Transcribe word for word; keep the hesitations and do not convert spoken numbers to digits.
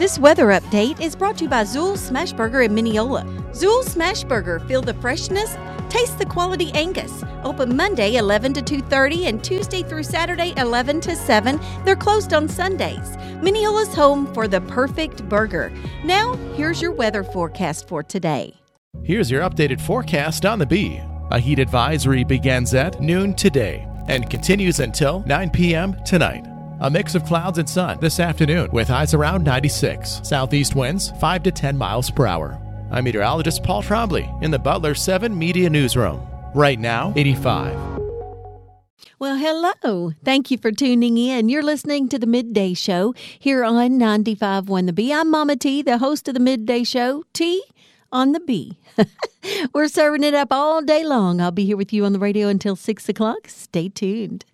This weather update is brought to you by Zool Smashburger in Mineola. Zool Smashburger, feel the freshness, taste the quality Angus. Open Monday eleven to two thirty and Tuesday through Saturday eleven to seven. They're closed on Sundays. Mineola's home for the perfect burger. Now, here's your weather forecast for today. Here's your updated forecast on the Bee. A heat advisory begins at noon today and continues until nine p.m. tonight. A mix of clouds and sun this afternoon with highs around ninety-six. Southeast winds five to ten miles per hour. I'm meteorologist Paul Trombley in the Butler seven Media Newsroom. Right now, eighty-five. Well, hello. Thank you for tuning in. You're listening to the Midday Show here on ninety-five point one The Bee. I'm Mama T, the host of the Midday Show. T on the Bee. We're serving it up all day long. I'll be here with you on the radio until six o'clock. Stay tuned.